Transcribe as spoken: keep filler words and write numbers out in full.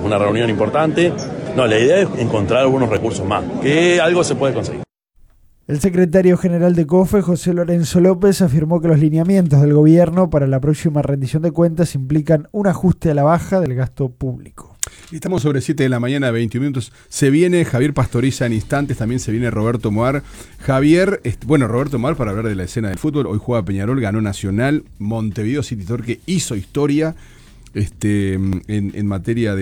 una reunión importante. No, la idea es encontrar algunos recursos más, que algo se puede conseguir. El secretario general de COFE, José Lorenzo López, afirmó que los lineamientos del gobierno para la próxima rendición de cuentas implican un ajuste a la baja del gasto público. Estamos sobre siete de la mañana, veintiún minutos. Se viene Javier Pastoriza en instantes, también se viene Roberto Moar. Javier, bueno, Roberto Moar para hablar de la escena del fútbol. Hoy juega Peñarol, ganó Nacional, Montevideo City Torque hizo historia este, en, en materia de